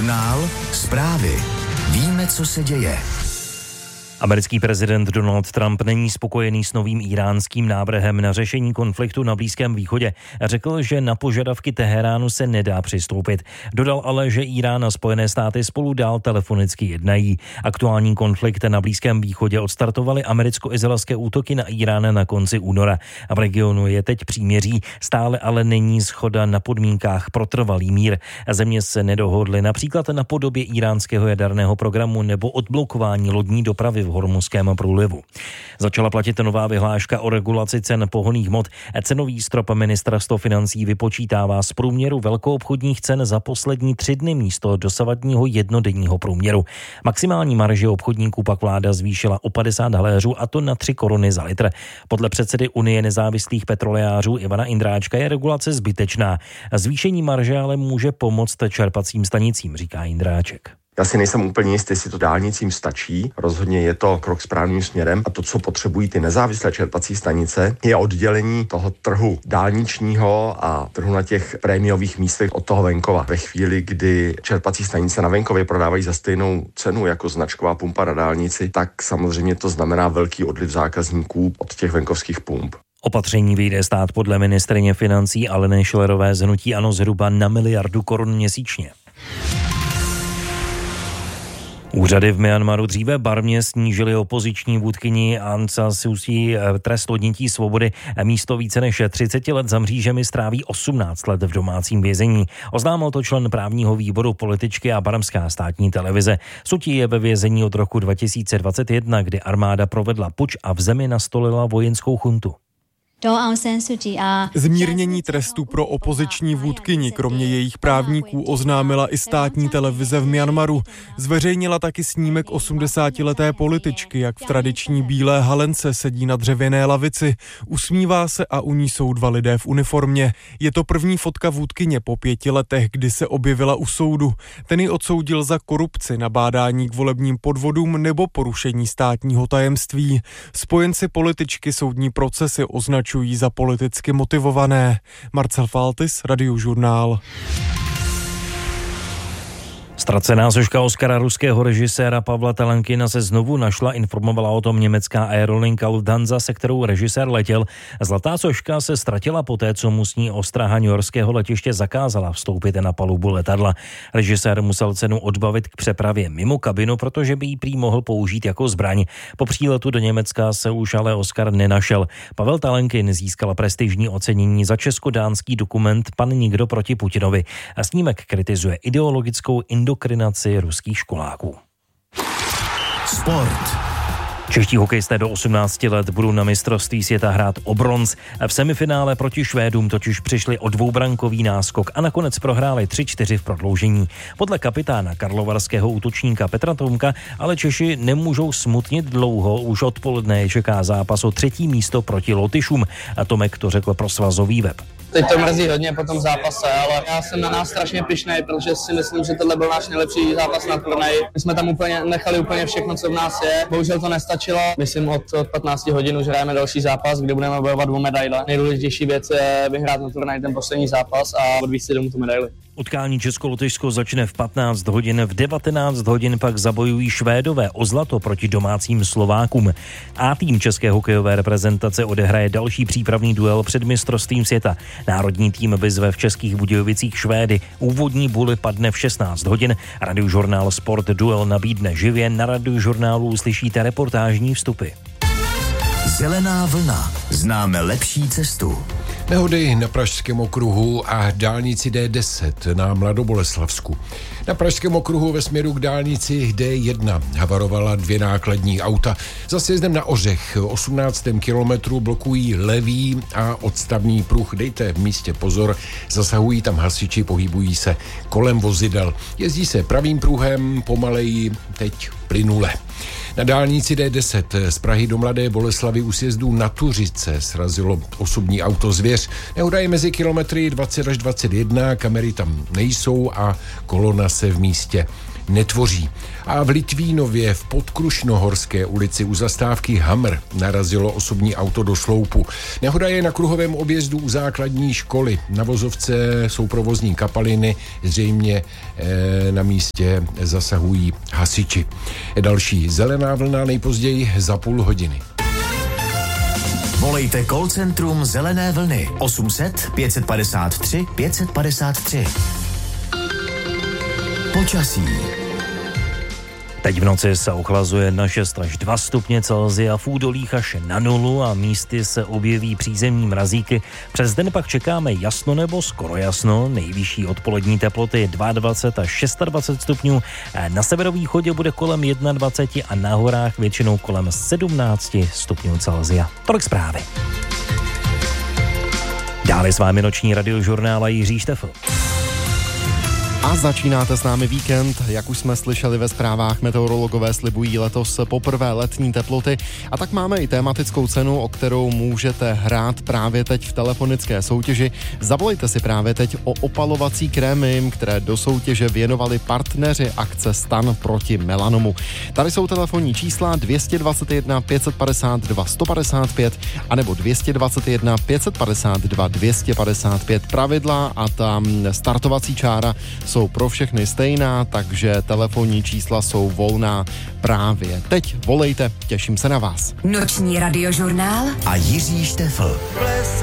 Radiožurnál. Zprávy. Víme, co se děje. Americký prezident Donald Trump není spokojený s novým íránským návrhem na řešení konfliktu na Blízkém východě. Řekl, že na požadavky Teheránu se nedá přistoupit. Dodal ale, že Írán a Spojené státy spolu dál telefonicky jednají. Aktuální konflikt na Blízkém východě odstartovaly americko-izraelské útoky na Írán na konci února. A v regionu je teď příměří, stále ale není shoda na podmínkách pro trvalý mír. Země se nedohodly například na podobě íránského jaderného programu nebo odblokování lodní dopravy v Hormuzském průlivu. Začala platit nová vyhláška o regulaci cen pohonných hmot. Cenový strop ministerstvo financí vypočítává z průměru velkoobchodních cen za poslední 3 dny místo dosavadního jednodenního průměru. Maximální marži obchodníků pak vláda zvýšila o 50 haléřů, a to na 3 koruny za litr. Podle předsedy Unie nezávislých petrolejářů Ivana Indráčka je regulace zbytečná. Zvýšení marže ale může pomoct čerpacím stanicím, říká Indráček. Já si nejsem úplně jistý, jestli to dálnicím stačí. Rozhodně je to krok správným směrem a to, co potřebují ty nezávislé čerpací stanice, je oddělení toho trhu dálničního a trhu na těch prémiových místech od toho venkova. Ve chvíli, kdy čerpací stanice na venkově prodávají za stejnou cenu jako značková pumpa na dálnici, tak samozřejmě to znamená velký odliv zákazníků od těch venkovských pump. Opatření vyjde stát podle ministryně financí Aleny Schillerové z hnutí ANO zhruba na 1 miliardu korun měsíčně. Úřady v Myanmaru dříve barvně snížily opoziční vůdkyni Aung San Suu Kyi trest odnětí svobody. Místo více než 30 let za mřížemi stráví 18 let v domácím vězení. Oznámil to člen právního výboru političky a barmská státní televize. Suu Kyi je ve vězení od roku 2021, kdy armáda provedla puč a v zemi nastolila vojenskou chuntu. Zmírnění trestu pro opoziční vůdkyni kromě jejich právníků oznámila i státní televize v Myanmaru. Zveřejnila taky snímek 80leté političky, jak v tradiční bílé halence sedí na dřevěné lavici. Usmívá se a u ní jsou 2 lidé v uniformě. Je to první fotka vůdkyně po 5 letech, kdy se objevila u soudu. Ten ji odsoudil za korupci, nabádání k volebním podvodům nebo porušení státního tajemství. Spojenci političky soudní procesy označují za politicky motivované. Marcel Faltis, Radiožurnál. Ztracená soška Oscara ruského režiséra Pavla Talankina se znovu našla, informovala o tom německá aerolinka Lufthansa, se kterou režisér letěl. Zlatá soška se ztratila poté, co mu s ní ostraha newyorského letiště zakázala vstoupit na palubu letadla. Režisér musel cenu odbavit k přepravě mimo kabinu, protože by ji prý mohl použít jako zbraň. Po příletu do Německa se už ale Oscar nenašel. Pavel Talankin získal prestižní ocenění za česko-dánský dokument Pan nikdo proti Putinovi. A snímek kritizuje ideologickou indokrinaci ruských školáků. Sport. Čeští hokejisté do 18 let budou na mistrovství světa hrát o bronz. V semifinále proti Švédům totiž přišli o 2brankový náskok a nakonec prohráli 3-4 v prodloužení. Podle kapitána karlovarského útočníka Petra Tomka ale Češi nemůžou smutnit dlouho, už odpoledne je čeká zápas o 3. místo proti Lotyšům. A Tomek to řekl pro svazový web. Teď to mrzí hodně po tom zápase, ale já jsem na nás strašně pyšnej, protože si myslím, že tohle byl náš nejlepší zápas na turnaji. My jsme tam nechali úplně všechno, co v nás je. Bohužel to nestačilo. Myslím od 15 hodin už hrajeme další zápas, kde budeme bojovat o medaile. Nejdůležitější věc je vyhrát na turnaji ten poslední zápas a odvízt si domů tu medaili. Utkání Česko-Lotyšsko začne v 15 hodin, v 19 hodin pak zabojují Švédové o zlato proti domácím Slovákům. A tým české hokejové reprezentace odehraje další přípravný duel před mistrovstvím světa. Národní tým vyzve v Českých Budějovicích Švédy. Úvodní buly padne v 16 hodin. Radiožurnál Sport duel nabídne živě. Na Radiožurnálu uslyšíte reportážní vstupy. Zelená vlna. Známe lepší cestu. Nehody na Pražském okruhu a dálnici D10 na Mladoboleslavsku. Na Pražském okruhu ve směru k dálnici D1 havarovala 2 nákladní auta. Za sjezdem na Ořech 18. kilometru blokují levý a odstavný pruh. Dejte v místě pozor, zasahují tam hasiči, pohybují se kolem vozidel. Jezdí se pravým pruhem, pomaleji, teď plynule. Na dálnici D10 z Prahy do Mladé Boleslavi u sjezdu na Tuřice srazilo osobní auto Zvěř. Nehoda je mezi kilometry 20 až 21, kamery tam nejsou a kolona se v místě netvoří. A v Litvínově v Podkrušnohorské ulici u zastávky Hamr narazilo osobní auto do sloupu. Nehoda je na kruhovém objezdu u základní školy. Na vozovce jsou provozní kapaliny, zřejmě na místě zasahují hasiči. Další zelená vlna nejpozději za půl hodiny. Volejte call centrum Zelené vlny 800 553 553. Počasí. Teď v noci se ochlazuje na 6 až 2 stupně Celsia, v údolích až na 0 a místy se objeví přízemní mrazíky. Přes den pak čekáme jasno nebo skoro jasno, nejvyšší odpolední teploty 22 až 26 stupňů, na severovýchodě bude kolem 21 a na horách většinou kolem 17 stupňů Celsia. Tolik zprávy. Dále s vámi noční radiožurnál a Jiří Štefl. A začínáte s námi víkend, jak už jsme slyšeli ve zprávách, meteorologové slibují letos poprvé letní teploty a tak máme i tematickou cenu, o kterou můžete hrát právě teď v telefonické soutěži. Zavolejte si právě teď o opalovací krémy, které do soutěže věnovali partneři akce Stan proti melanomu. Tady jsou telefonní čísla 221 552 155 anebo 221 552 255. Pravidla a ta startovací čára jsou pro všechny stejná, takže telefonní čísla jsou volná právě teď. Volejte, těším se na vás. Noční radiožurnál A Jiří Štefl.